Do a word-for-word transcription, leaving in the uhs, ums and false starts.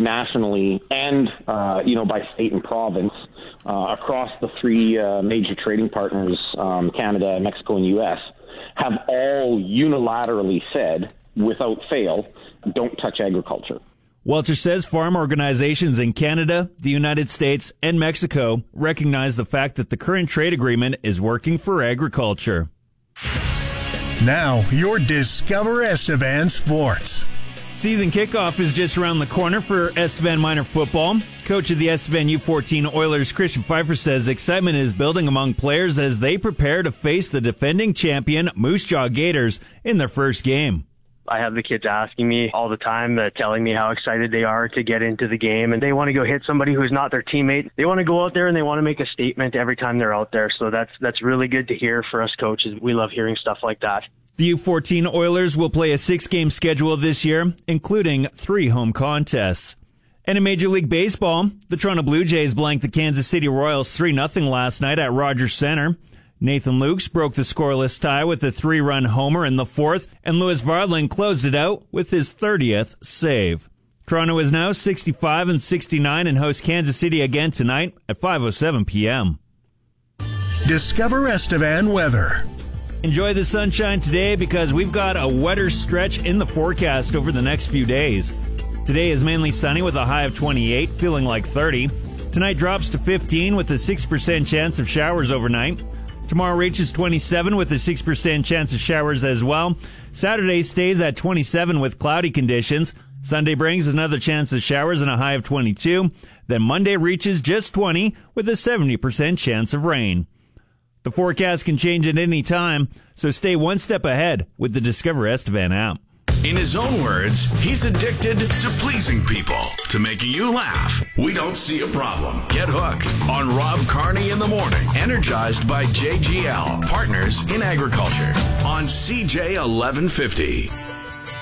nationally and, uh, you know, by state and province uh, across the three uh, major trading partners, um, Canada, Mexico, and U S, have all unilaterally said, without fail, don't touch agriculture. Walter says farm organizations in Canada, the United States, and Mexico recognize the fact that the current trade agreement is working for agriculture. Now, your Discover Estevan Sports. Season kickoff is just around the corner for Estevan Minor football. Coach of the Estevan U fourteen Oilers, Christian Pfeiffer, says excitement is building among players as they prepare to face the defending champion Moose Jaw Gators in their first game. I have the kids asking me all the time, uh, telling me how excited they are to get into the game, and they want to go hit somebody who's not their teammate. They want to go out there and they want to make a statement every time they're out there. So that's that's really good to hear for us coaches. We love hearing stuff like that. The U fourteen Oilers will play a six-game schedule this year, including three home contests. And in Major League Baseball, the Toronto Blue Jays blanked the Kansas City Royals three nothing last night at Rogers Center. Nathan Lukes broke the scoreless tie with a three-run homer in the fourth, and Louis Varland closed it out with his thirtieth save. Toronto is now sixty-five and sixty-nine and hosts Kansas City again tonight at five oh seven p.m. Discover Estevan weather. Enjoy the sunshine today because we've got a wetter stretch in the forecast over the next few days. Today is mainly sunny with a high of twenty-eight, feeling like thirty. Tonight drops to fifteen with a six percent chance of showers overnight. Tomorrow reaches twenty-seven with a six percent chance of showers as well. Saturday stays at twenty-seven with cloudy conditions. Sunday brings another chance of showers and a high of twenty-two. Then Monday reaches just twenty with a seventy percent chance of rain. The forecast can change at any time, so stay one step ahead with the Discover Estevan app. In his own words, he's addicted to pleasing people, to making you laugh. We don't see a problem. Get hooked on Rob Carney in the morning, energized by J G L, partners in agriculture, on C J eleven fifty.